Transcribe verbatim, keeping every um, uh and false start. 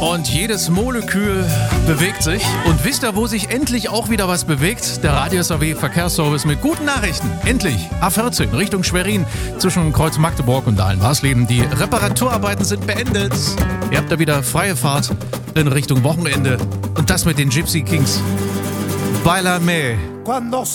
Und jedes Molekül bewegt sich. Und wisst ihr, wo sich endlich auch wieder was bewegt? Der Radio S A W Verkehrsservice mit guten Nachrichten. Endlich A vierzehn Richtung Schwerin zwischen Kreuz Magdeburg und Dahlen-Warsleben. Die Reparaturarbeiten sind beendet. Ihr habt da wieder freie Fahrt in Richtung Wochenende. Und das mit den Gypsy Kings. Bailame.